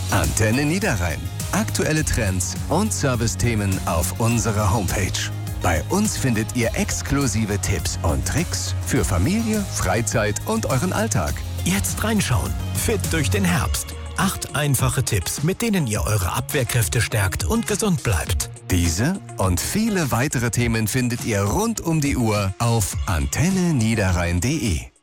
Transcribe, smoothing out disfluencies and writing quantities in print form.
Antenne Niederrhein. Aktuelle Trends und Servicethemen auf unserer Homepage. Bei uns findet ihr exklusive Tipps und Tricks für Familie, Freizeit und euren Alltag. Jetzt reinschauen. Fit durch den Herbst. 8 einfache Tipps, mit denen ihr eure Abwehrkräfte stärkt und gesund bleibt. Diese und viele weitere Themen findet ihr rund um die Uhr auf antenneniederrhein.de.